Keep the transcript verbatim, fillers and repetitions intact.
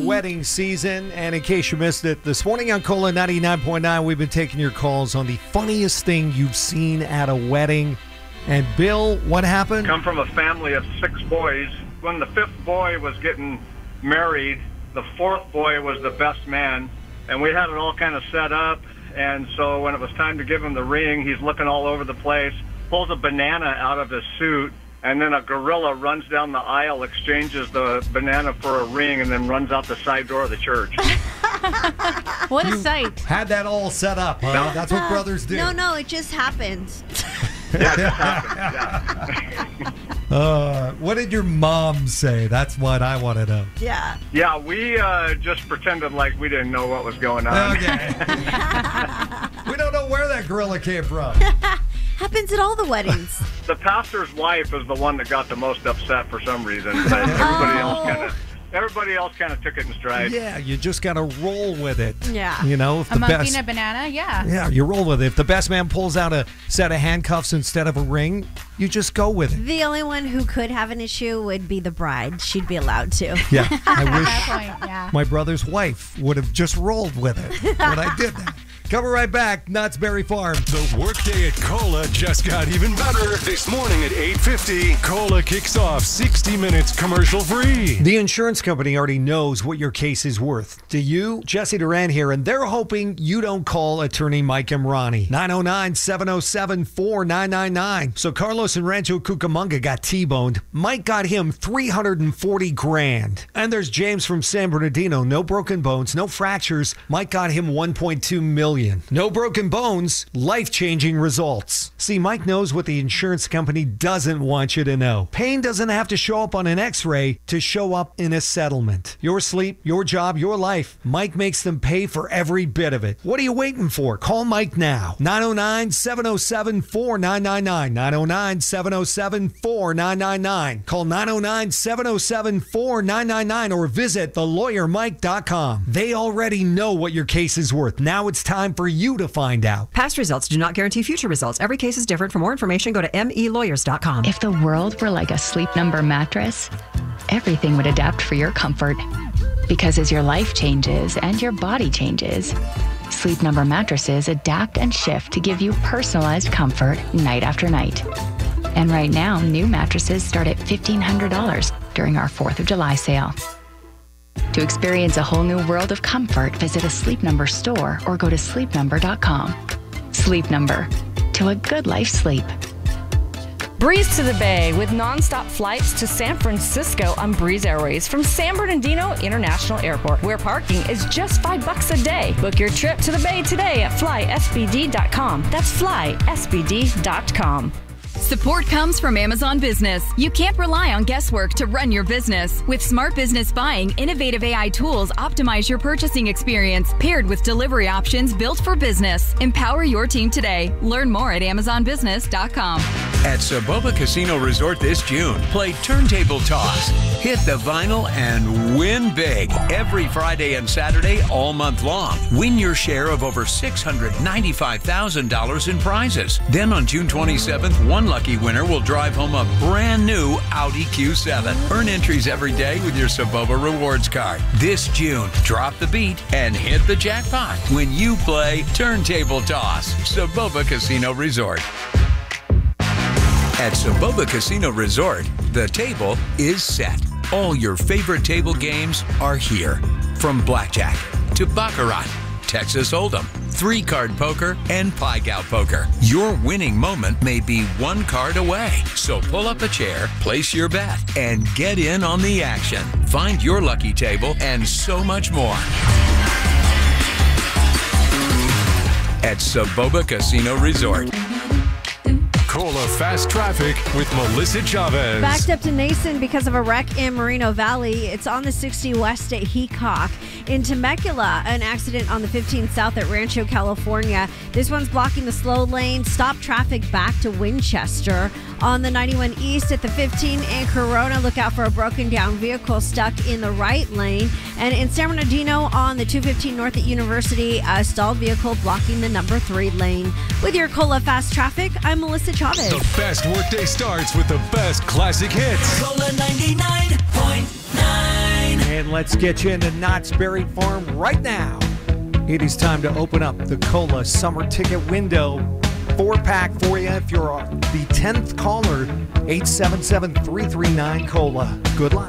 wedding season. And in case you missed it, this morning on Cola ninety-nine point nine, we've been taking your calls on the funniest thing you've seen at a wedding. And Bill, what happened? Come from a family of six boys. When the fifth boy was getting married, the fourth boy was the best man. And we had it all kind of set up. And so when it was time to give him the ring, he's looking all over the place, pulls a banana out of his suit, and then a gorilla runs down the aisle, exchanges the banana for a ring, and then runs out the side door of the church. What a You sight. Had that all set up, huh? No. That's what brothers do. No, no, it just happened. Yeah, it just happened. Yeah. Uh, what did your mom say? That's what I want to know. Yeah. Yeah, we uh, just pretended like we didn't know what was going on. Okay. We don't know where that gorilla came from. Happens at all the weddings. The pastor's wife is the one that got the most upset for some reason, but everybody else kind of everybody else kind of took it in stride. Yeah, you just got to roll with it. Yeah. You know, if A the monkey best and a banana? Yeah. Yeah, you roll with it. If the best man pulls out a set of handcuffs instead of a ring, you just go with it. The only one who could have an issue would be the bride. She'd be allowed to. Yeah, I At wish that point, yeah. my brother's wife would have just rolled with it when I did that. Coming right back, Knott's Berry Farm. The workday at Cola just got even better. This morning at eight fifty, Cola kicks off sixty minutes commercial free. The insurance company already knows what your case is worth. Do you? Jesse Duran here, and they're hoping you don't call attorney Mike Emrani. nine oh nine, seven oh seven, four nine nine nine. So Carlos in Rancho Cucamonga got T-boned. Mike got him three hundred forty grand. And there's James from San Bernardino. No broken bones, no fractures. Mike got him one point two million. No broken bones, life-changing results. See, Mike knows what the insurance company doesn't want you to know. Pain doesn't have to show up on an x-ray to show up in a settlement. Your sleep, your job, your life. Mike makes them pay for every bit of it. What are you waiting for? Call Mike now. nine oh nine, seven oh seven, four nine nine nine. nine oh nine, seven oh seven, four nine nine nine. Call nine oh nine, seven oh seven, four nine nine nine or visit the lawyer mike dot com. They already know what your case is worth. Now it's time for you to find out. Past results do not guarantee future results. Every case is different. For more information, go to m e lawyers dot com. If the world were like a Sleep Number mattress, everything would adapt for your comfort. Because as your life changes and your body changes, Sleep Number mattresses adapt and shift to give you personalized comfort night after night. And right now, new mattresses start at fifteen hundred dollars during our fourth of July sale. To experience a whole new world of comfort, visit a Sleep Number store or go to sleep number dot com. Sleep Number. To a good life sleep. Breeze to the Bay with nonstop flights to San Francisco on Breeze Airways from San Bernardino International Airport, where parking is just five bucks a day. Book your trip to the Bay today at fly s b d dot com. That's fly s b d dot com. Support comes from Amazon Business. You can't rely on guesswork to run your business. With Smart Business Buying, innovative A I tools optimize your purchasing experience, paired with delivery options built for business. Empower your team today. Learn more at amazon business dot com. At Saboba Casino Resort this June, play Turntable Toss, hit the vinyl, and win big every Friday and Saturday all month long. Win your share of over six hundred ninety-five thousand dollars in prizes. Then on June twenty-seventh, one lucky winner will drive home a brand new Audi Q seven. Earn entries every day with your Saboba Rewards card. This June, drop the beat and hit the jackpot when you play Turntable Toss. Saboba Casino Resort. At Saboba Casino Resort, the table is set. All your favorite table games are here. From blackjack to baccarat, Texas Hold'em, three-card poker, and Pai Gow poker. Your winning moment may be one card away. So pull up a chair, place your bet, and get in on the action. Find your lucky table and so much more at Saboba Casino Resort. Cola Fast Traffic with Melissa Chavez. Backed up to Nason because of a wreck in Moreno Valley. It's on the sixty west at Heacock. In Temecula, an accident on the fifteen south at Rancho, California. This one's blocking the slow lane. Stop traffic back to Winchester. On the ninety-one east at the fifteen in Corona, look out for a broken down vehicle stuck in the right lane. And in San Bernardino on the two fifteen north at University, a stalled vehicle blocking the number three lane. With your Cola Fast Traffic, I'm Melissa Chavez. The best workday starts with the best classic hits. Cola ninety-nine point nine. And let's get you into Knott's Berry Farm right now. It is time to open up the Cola summer ticket window. Four pack for you if you're the tenth caller. eight seven seven, three three nine, COLA. Good luck.